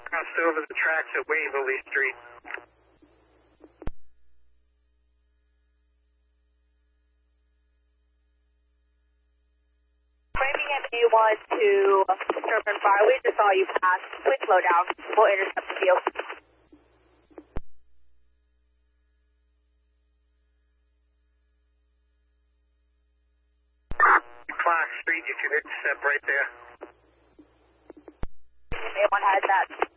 crossed over the tracks at Waverly Street. Framingham A1 to Sherman Fire. We just saw you pass. Please slow down. We'll intercept the field. Clark Street, you can intercept right there. A1 has that.